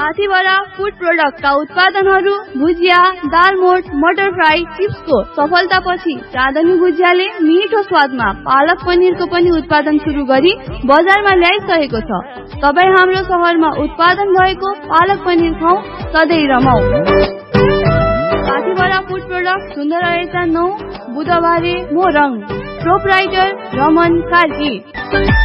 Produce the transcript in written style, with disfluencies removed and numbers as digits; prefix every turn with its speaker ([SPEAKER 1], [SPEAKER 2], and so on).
[SPEAKER 1] साथीभरा food प्रोडक्टका उत्पादनहरू भुजिया, दालमोट, मटर fry, चिप्सको सफलतापछि चाँदनी भुजियाले मिठो स्वादमा पालक पनिरको पनि उत्पादन सुरु गरी बजारमा ल्याइसकेको छ। तपाईँ हाम्रो शहरमा उत्पादन भएको पालक पनिर खाऊ, सधैँ रमाऊ। साथीभरा फूड प्रोडक्ट सुन्दर रहेछ 9 बुधबारे मोरङ। प्रोपराइटर रमन कार्की।